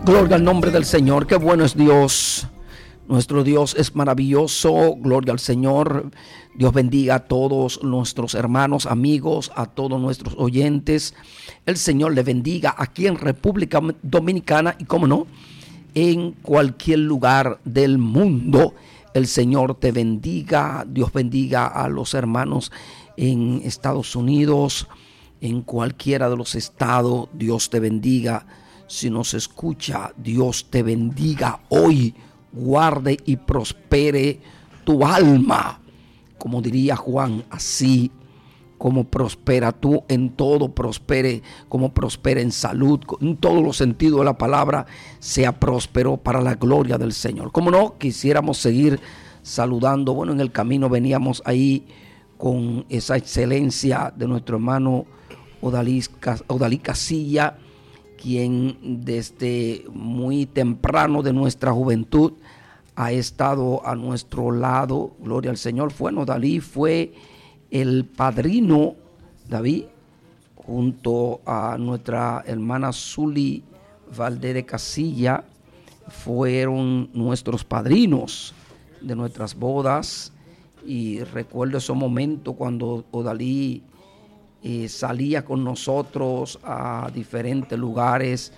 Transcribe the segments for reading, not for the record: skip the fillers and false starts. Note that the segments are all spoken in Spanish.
Gloria al nombre del Señor, qué bueno es Dios. Nuestro Dios es maravilloso, gloria al Señor. Dios bendiga a todos nuestros hermanos, amigos, a todos nuestros oyentes. El Señor le bendiga aquí en República Dominicana y, cómo no, en cualquier lugar del mundo. El Señor te bendiga. Dios bendiga a los hermanos en Estados Unidos, en cualquiera de los estados. Dios te bendiga. Si nos escucha, Dios te bendiga hoy. Guarde y prospere tu alma. Como diría Juan, así como prospera tú en todo, prospere, como prospera en salud, en todos los sentidos de la palabra, sea próspero para la gloria del Señor. Como no, quisiéramos seguir saludando. Bueno, en el camino veníamos ahí con esa excelencia de nuestro hermano Odalí Casilla, quien desde muy temprano de nuestra juventud ha estado a nuestro lado. Gloria al Señor. Bueno, Dalí fue el padrino, David, junto a nuestra hermana Zuli Valdés de Casilla, fueron nuestros padrinos de nuestras bodas. Y recuerdo esos momentos cuando Odalí salía con nosotros a diferentes lugares,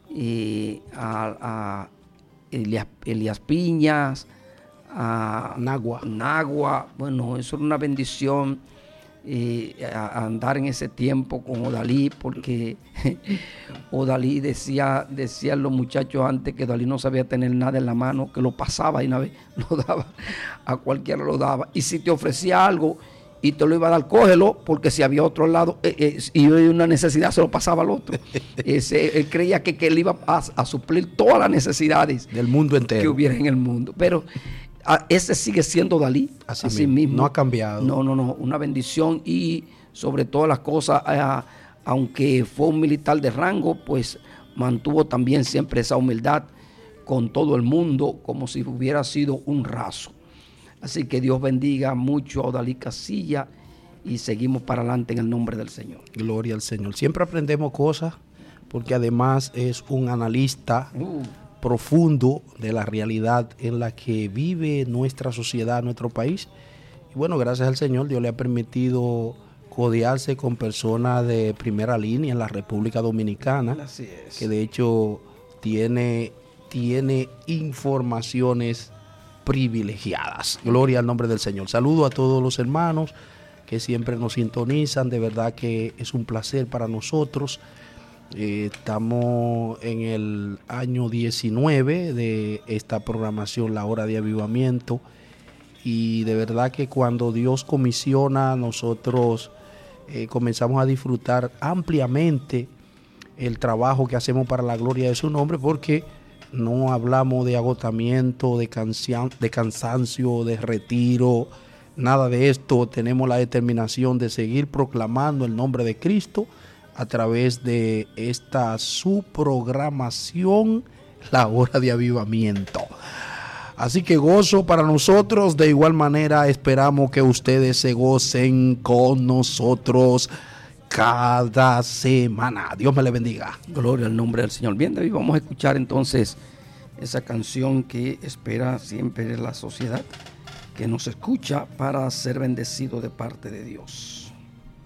a Elías Piñas, a Nagua. Bueno, eso era una bendición, a andar en ese tiempo con Odalí, porque Odalí decían los muchachos antes que Odalí no sabía tener nada en la mano, que lo pasaba y una vez lo daba, a cualquiera lo daba. Y si te ofrecía algo y te lo iba a dar, cógelo, porque si había otro lado y había una necesidad, se lo pasaba al otro. Él creía que él iba a suplir todas las necesidades del mundo entero que hubiera en el mundo. Pero ese sigue siendo Dalí, así mismo. No ha cambiado. No, una bendición. Y sobre todas las cosas, aunque fue un militar de rango, pues mantuvo también siempre esa humildad con todo el mundo, como si hubiera sido un raso. Así que Dios bendiga mucho a Odalí Casilla y seguimos para adelante en el nombre del Señor. Gloria al Señor. Siempre aprendemos cosas, porque además es un analista profundo de la realidad en la que vive nuestra sociedad, nuestro país. Y bueno, gracias al Señor, Dios le ha permitido codearse con personas de primera línea en la República Dominicana. Así es. Que de hecho tiene informaciones privilegiadas. Gloria al nombre del Señor. Saludo a todos los hermanos que siempre nos sintonizan. De verdad que es un placer para nosotros. Estamos en el año 19 de esta programación, La Hora de Avivamiento, y de verdad que cuando Dios comisiona, nosotros comenzamos a disfrutar ampliamente el trabajo que hacemos para la gloria de su nombre, porque no hablamos de agotamiento, de cansancio, de retiro, nada de esto. Tenemos la determinación de seguir proclamando el nombre de Cristo a través de esta su programación, La Hora de Avivamiento. Así que gozo para nosotros. De igual manera esperamos que ustedes se gocen con nosotros cada semana. Dios me le bendiga. Gloria al nombre del Señor. Bien, David, vamos a escuchar entonces esa canción que espera siempre la sociedad que nos escucha para ser bendecido de parte de Dios.